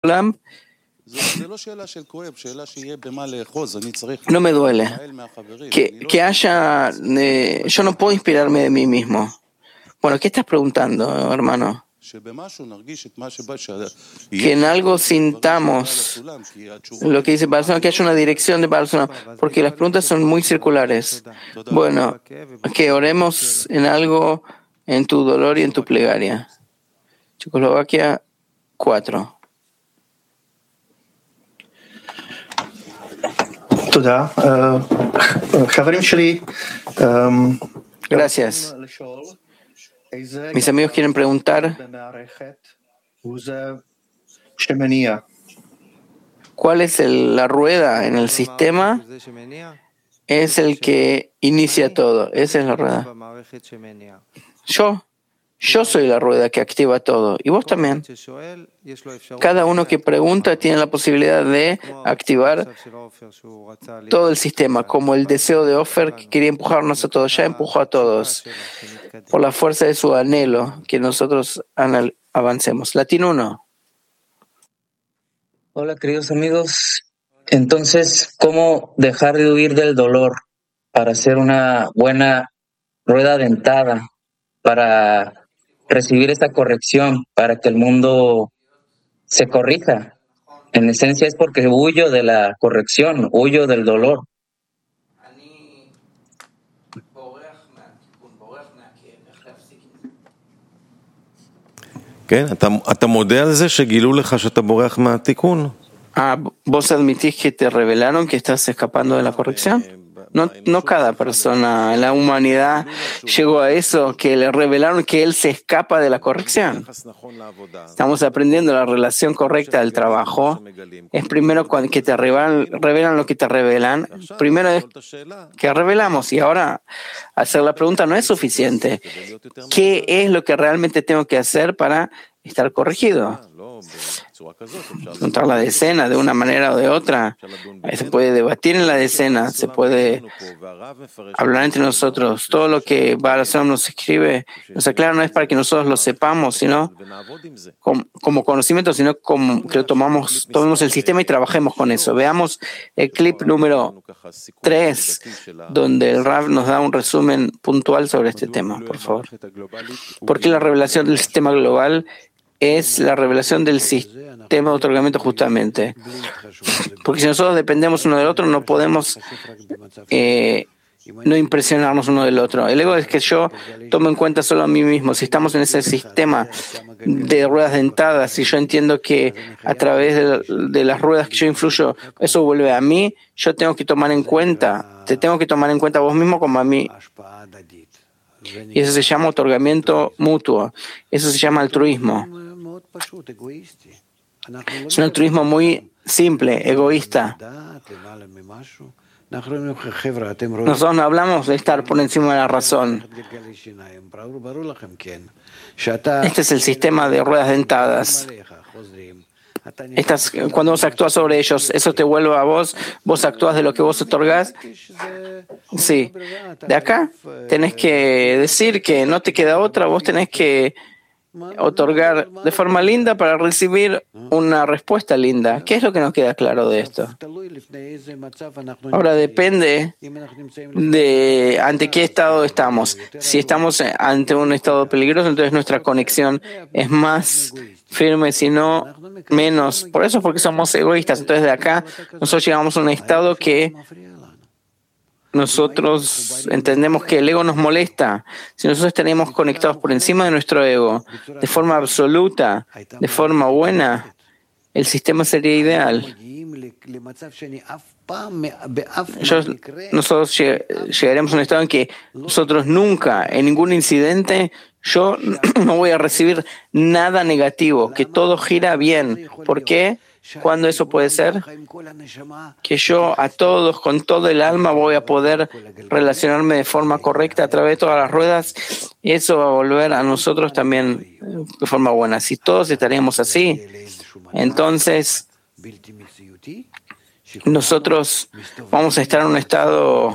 Sulam, no me duele. Que haya, yo no puedo inspirarme de mí mismo. Bueno, ¿qué estás preguntando, hermano? Que en algo sintamos lo que dice Barcelona, que haya una dirección de Barcelona, porque las preguntas son muy circulares. Bueno, que oremos en algo, en tu dolor y en tu plegaria. Checoslovaquia 4. Gracias. Mis amigos quieren preguntar ¿cuál es la rueda en el sistema? Es el que inicia todo. Esa es la rueda. Yo soy la rueda que activa todo. Y vos también. Cada uno que pregunta tiene la posibilidad de activar todo el sistema, como el deseo de Ofer que quería empujarnos a todos. Ya empujó a todos por la fuerza de su anhelo que nosotros avancemos. Latín 1. Hola, queridos amigos. Entonces, ¿cómo dejar de huir del dolor para hacer una buena rueda dentada, para recibir esta corrección, para que el mundo se corrija? En esencia es porque huyo de la corrección, huyo del dolor. ¿Vos admitís que te revelaron que estás escapando de la corrección? No cada persona en la humanidad llegó a eso, que le revelaron que él se escapa de la corrección. Estamos aprendiendo la relación correcta del trabajo. Es primero que te revelan lo que te revelan. Primero es que revelamos y ahora hacer la pregunta no es suficiente. ¿Qué es lo que realmente tengo que hacer para estar corregido? Encontrar la decena de una manera o de otra. Se puede debatir en la decena, se puede hablar entre nosotros. Todo lo que Baal Hashem nos escribe, nos aclara, no es para que nosotros lo sepamos, sino como conocimiento, sino como que lo tomemos el sistema y trabajemos con eso. Veamos el clip número 3, donde el Rav nos da un resumen puntual sobre este tema, por favor. ¿Por qué la revelación del sistema global es la revelación del sistema de otorgamiento justamente? Porque si nosotros dependemos uno del otro, no podemos no impresionarnos uno del otro. El ego es que yo tomo en cuenta solo a mí mismo. Si estamos en ese sistema de ruedas dentadas, si yo entiendo que a través de las ruedas que yo influyo, eso vuelve a mí, yo tengo que tomar en cuenta, te tengo que tomar en cuenta a vos mismo como a mí. Y eso se llama otorgamiento mutuo. Eso se llama altruismo. Es un altruismo muy simple, egoísta. Nosotros no hablamos de estar por encima de la razón. Este es el sistema de ruedas dentadas. Cuando vos actúas sobre ellos, eso te vuelve a vos, vos actúas de lo que vos otorgás. Sí. De acá tenés que decir que no te queda otra, vos tenés que otorgar de forma linda para recibir una respuesta linda. ¿Qué es lo que nos queda claro de esto? Ahora depende de ante qué estado estamos. Si estamos ante un estado peligroso, entonces nuestra conexión es más firme, si no menos. Por eso es porque somos egoístas. Entonces de acá nosotros llegamos a un estado que nosotros entendemos que el ego nos molesta. Si nosotros estaríamos conectados por encima de nuestro ego, de forma absoluta, de forma buena, el sistema sería ideal. Nosotros llegaremos a un estado en que nosotros nunca, en ningún incidente, yo no voy a recibir nada negativo, que todo gira bien. ¿Por qué? ¿Cuándo eso puede ser? Que yo a todos, con todo el alma, voy a poder relacionarme de forma correcta a través de todas las ruedas, y eso va a volver a nosotros también de forma buena. Si todos estaríamos así, entonces nosotros vamos a estar en un estado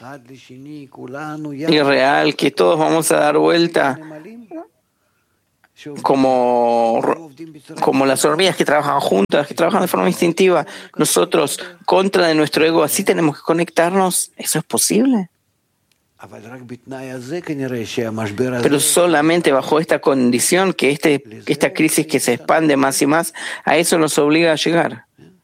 irreal, que todos vamos a dar vuelta como las hormigas que trabajan juntas, que trabajan de forma instintiva, nosotros contra de nuestro ego, así tenemos que conectarnos. ¿Eso es posible? Pero solamente bajo esta condición, que esta crisis que se expande más y más, a eso nos obliga a llegar.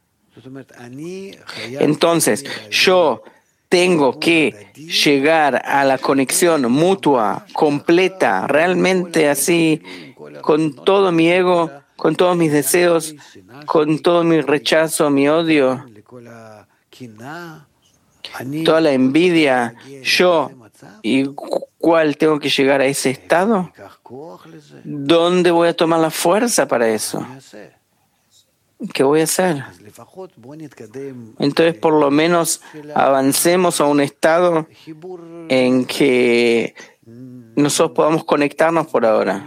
Entonces, yo tengo que llegar a la conexión mutua, completa, realmente así, con todo mi ego, con todos mis deseos, con todo mi rechazo, mi odio, toda la envidia. Yo, ¿y cuál tengo que llegar a ese estado? ¿Dónde voy a tomar la fuerza para eso? ¿Qué voy a hacer? Entonces, por lo menos avancemos a un estado en que nosotros podamos conectarnos por ahora.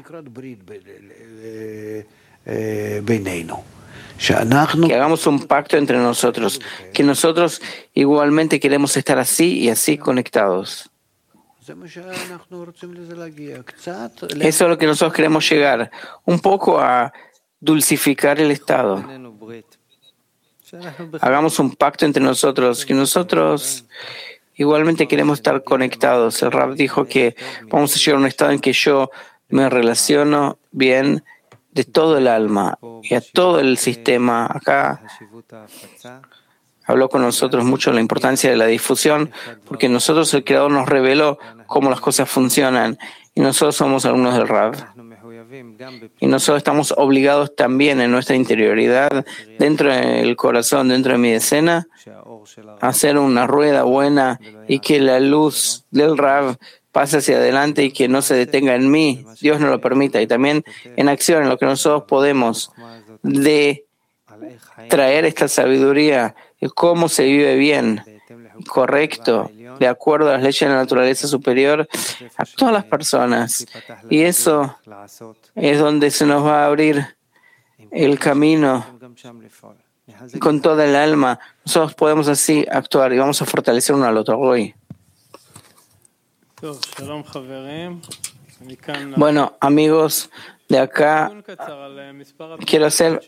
Que hagamos un pacto entre nosotros, que nosotros igualmente queremos estar así y así conectados. Eso es lo que nosotros queremos llegar, un poco a dulcificar el estado. Hagamos un pacto entre nosotros, que nosotros igualmente queremos estar conectados. El Rab dijo que vamos a llegar a un estado en que yo me relaciono bien de todo el alma y a todo el sistema. Acá habló con nosotros mucho de la importancia de la difusión, porque nosotros el Creador nos reveló cómo las cosas funcionan y nosotros somos alumnos del Rab. Y nosotros estamos obligados también en nuestra interioridad, dentro del corazón, dentro de mi decena, a hacer una rueda buena y que la luz del Rab pase hacia adelante y que no se detenga en mí, Dios no lo permita. Y también en acción, en lo que nosotros podemos de traer esta sabiduría de cómo se vive bien, correcto, de acuerdo a las leyes de la naturaleza superior a todas las personas. Y eso es donde se nos va a abrir el camino con toda el alma. Nosotros podemos así actuar y vamos a fortalecer uno al otro hoy. Bueno, amigos, de acá quiero hacer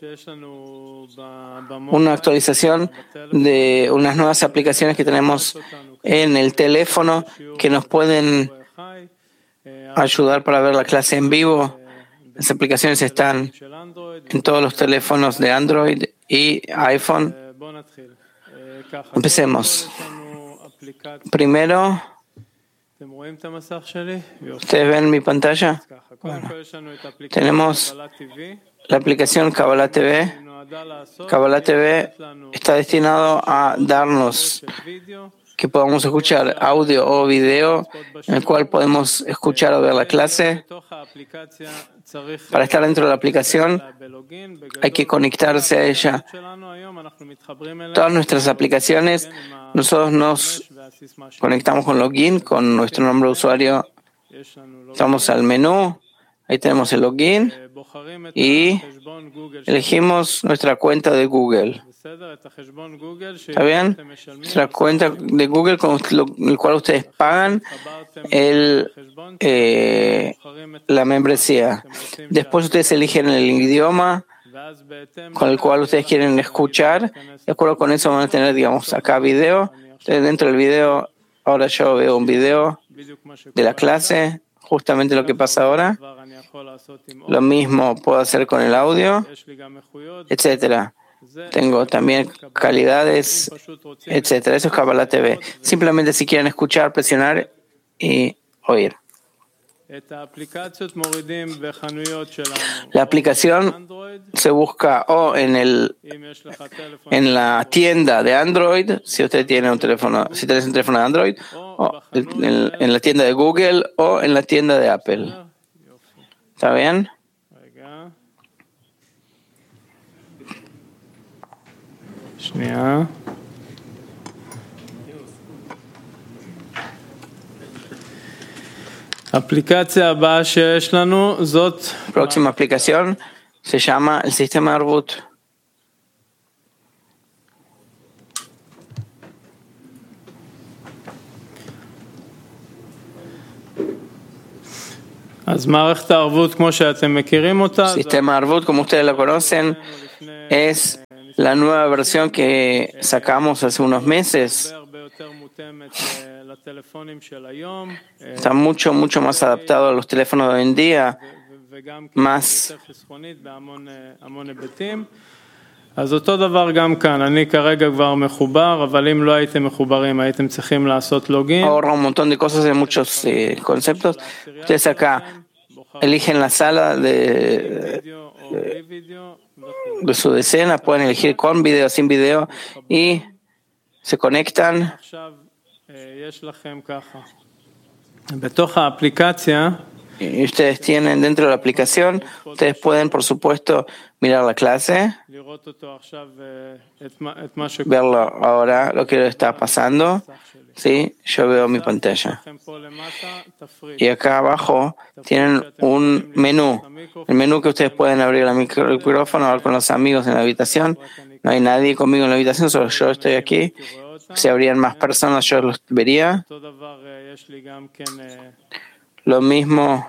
una actualización de unas nuevas aplicaciones que tenemos en el teléfono que nos pueden ayudar para ver la clase en vivo. Las aplicaciones están en todos los teléfonos de Android y iPhone. Empecemos. Primero, ¿ustedes ven mi pantalla? Bueno, tenemos la aplicación Kabbalah TV. Kabbalah TV está destinado a darnos que podamos escuchar audio o video en el cual podemos escuchar o ver la clase. Para estar dentro de la aplicación hay que conectarse a ella. Todas nuestras aplicaciones, nosotros nos conectamos con login, con nuestro nombre de usuario. Estamos al menú, ahí tenemos el login y elegimos nuestra cuenta de Google. ¿Está bien? Nuestra cuenta de Google con el cual ustedes pagan la membresía. Después ustedes eligen el idioma con el cual ustedes quieren escuchar. De acuerdo con eso van a tener, digamos, acá video. Entonces, dentro del video, ahora yo veo un video de la clase, justamente lo que pasa ahora. Lo mismo puedo hacer con el audio, etcétera. Tengo también calidades, etcétera. Eso es Kabbalah TV. Simplemente si quieren escuchar, presionar y oír. La aplicación se busca o en la tienda de Android, si usted tiene un teléfono, si tienes un teléfono de Android, o en la tienda de Google o en la tienda de Apple. ¿Está bien? Próxima aplicación se llama el sistema Arbut. Sistema Arvut, como ustedes lo conocen, es la nueva versión que sacamos hace unos meses. Está mucho más adaptado a los teléfonos de hoy en día, más. Ahorra un montón de cosas en muchos conceptos. Ustedes acá eligen la sala de su decena, pueden elegir con video, sin video y se conectan. Y ustedes tienen dentro de la aplicación, ustedes pueden, por supuesto, mirar la clase, verlo ahora, lo que está pasando. ¿Sí? Yo veo mi pantalla. Y acá abajo tienen un menú. El menú que ustedes pueden abrir el micrófono, hablar con los amigos en la habitación. No hay nadie conmigo en la habitación, solo yo estoy aquí. Si habrían más personas, yo los vería. Lo mismo.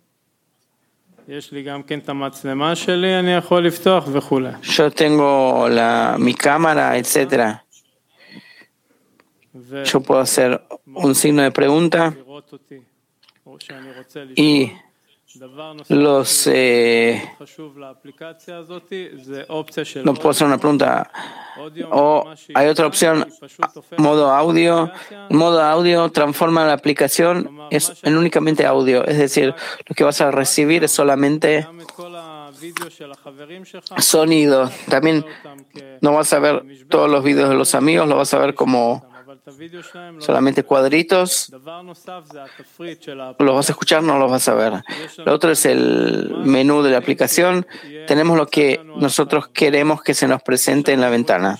Yo tengo mi cámara, etcétera. Yo puedo hacer un signo de pregunta y los no puedo hacer una pregunta. O hay otra opción, modo audio. Modo audio transforma la aplicación en únicamente audio, es decir, lo que vas a recibir es solamente sonido. También no vas a ver todos los videos de los amigos, lo vas a ver como solamente cuadritos. ¿Los vas a escuchar? No los vas a ver. Lo otro es el menú de la aplicación. Tenemos lo que nosotros queremos que se nos presente en la ventana.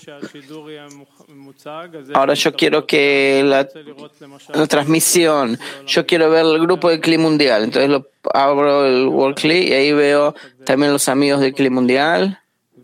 Ahora yo quiero que la transmisión, yo quiero ver el grupo del CLI mundial. Entonces abro el World CLI y ahí veo también los amigos del CLI mundial.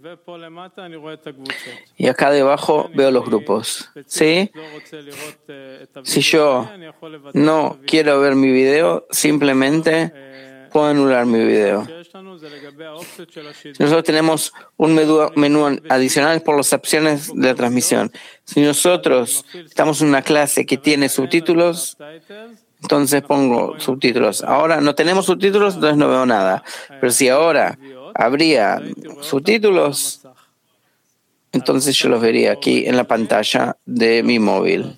Y acá debajo veo los grupos. ¿Sí? Si yo no quiero ver mi video, simplemente puedo anular mi video. Nosotros tenemos un menú adicional por las opciones de la transmisión. Si nosotros estamos en una clase que tiene subtítulos, entonces pongo subtítulos. Ahora no tenemos subtítulos, entonces no veo nada. Pero si ahora habría subtítulos, entonces yo los vería aquí en la pantalla de mi móvil.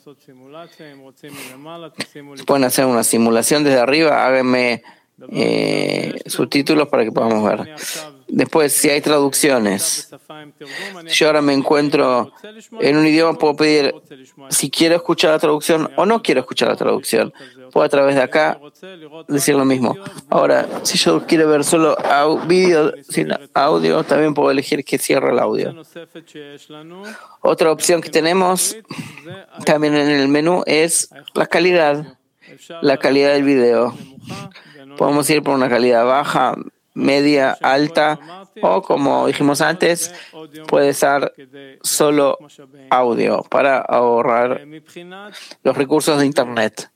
Pueden hacer una simulación desde arriba, háganme subtítulos para que podamos ver. Después, si hay traducciones, si yo ahora me encuentro en un idioma, puedo pedir si quiero escuchar la traducción o no quiero escuchar la traducción. Puedo a través de acá decir lo mismo. Ahora, si yo quiero ver solo vídeo sin audio, también puedo elegir que cierre el audio. Otra opción que tenemos también en el menú es la calidad del video. Podemos ir por una calidad baja, media, alta, o como dijimos antes, puede ser solo audio para ahorrar los recursos de Internet.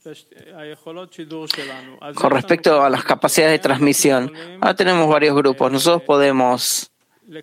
Con respecto a las capacidades de transmisión, ahora tenemos varios grupos. Nosotros podemos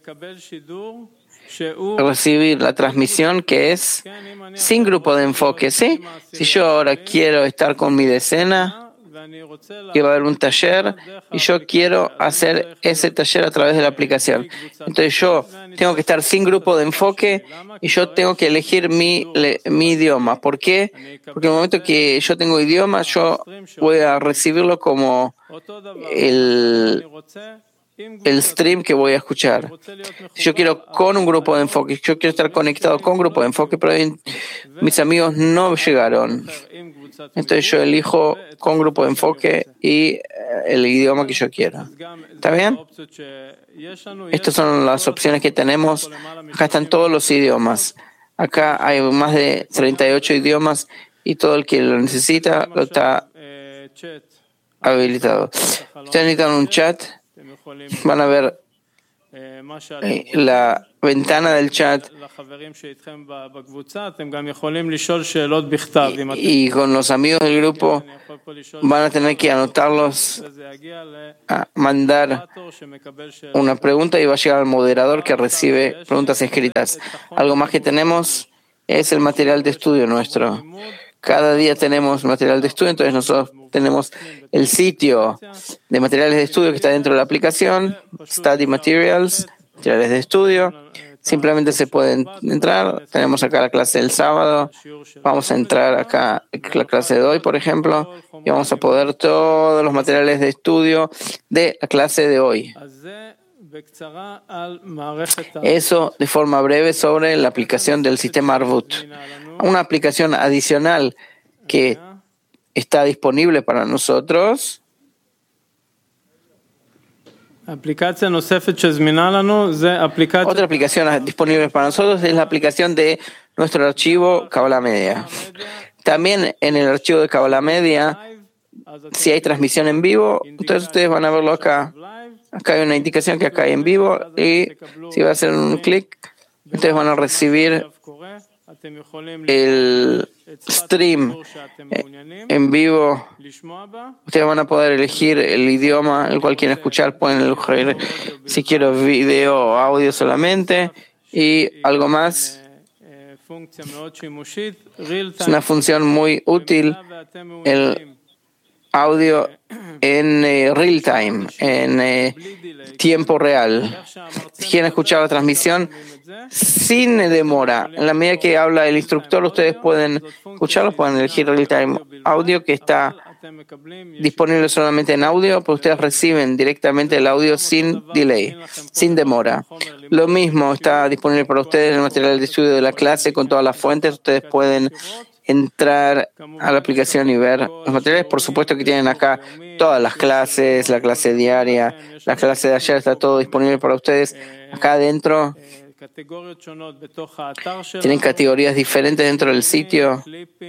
recibir la transmisión que es sin grupo de enfoque, ¿sí? Si yo ahora quiero estar con mi decena, que va a haber un taller y yo quiero hacer ese taller a través de la aplicación. Entonces yo tengo que estar sin grupo de enfoque y yo tengo que elegir mi idioma. ¿Por qué? Porque en el momento que yo tengo idioma, yo voy a recibirlo como el stream que voy a escuchar. Si yo quiero con un grupo de enfoque, yo quiero estar conectado con grupo de enfoque, pero mis amigos no llegaron. Entonces yo elijo con grupo de enfoque y el idioma que yo quiera. ¿Está bien? Estas son las opciones que tenemos. Acá están todos los idiomas. Acá hay más de 38 idiomas y todo el que lo necesita lo está habilitado. Ustedes necesitan un chat. Van a ver la ventana del chat y con los amigos del grupo van a tener que anotarlos, a mandar una pregunta y va a llegar al moderador que recibe preguntas escritas. Algo más que tenemos es el material de estudio nuestro. Cada día tenemos material de estudio, entonces nosotros tenemos el sitio de materiales de estudio que está dentro de la aplicación, Study Materials, materiales de estudio. Simplemente se pueden entrar. Tenemos acá la clase del sábado. Vamos a entrar acá la clase de hoy, por ejemplo, y vamos a poder todos los materiales de estudio de la clase de hoy. Eso de forma breve sobre la aplicación del sistema Arvut. Una aplicación adicional que está disponible para nosotros. Otra aplicación disponible para nosotros es la aplicación de nuestro archivo Kabbalah Media. También en el archivo de Kabbalah Media, si hay transmisión en vivo, entonces ustedes van a verlo acá. Acá hay una indicación que acá hay en vivo y si va a hacer un clic, ustedes van a recibir el stream en vivo. Ustedes van a poder elegir el idioma el cual quieren escuchar. Pueden elegir si quiero video o audio solamente. Y algo más, es una función muy útil, el audio en real time, en tiempo real. Si quieren escuchar la transmisión sin demora, en la medida que habla el instructor, ustedes pueden escucharlo, pueden elegir real time audio, que está disponible solamente en audio, pero ustedes reciben directamente el audio sin delay, sin demora. Lo mismo está disponible para ustedes en el material de estudio de la clase con todas las fuentes. Ustedes pueden entrar a la aplicación y ver los materiales. Por supuesto que tienen acá todas las clases, la clase diaria, la clase de ayer, está todo disponible para ustedes. Acá adentro tienen categorías diferentes dentro del sitio,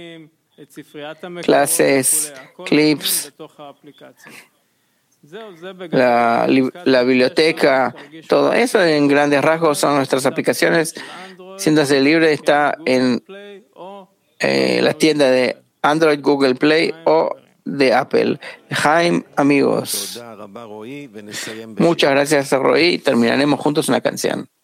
clases, clips, la biblioteca, todo eso en grandes rasgos son nuestras aplicaciones. Siéntase libre, está en la tienda de Android, Google Play o de Apple. Jaime, amigos. Muchas gracias, Roy. Terminaremos juntos una canción.